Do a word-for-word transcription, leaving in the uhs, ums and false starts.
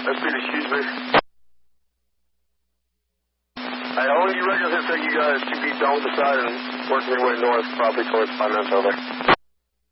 S P to Shrewsbury. I only regular hit that you guys keep east down with the side and working your way north, probably towards Five Minutes over there.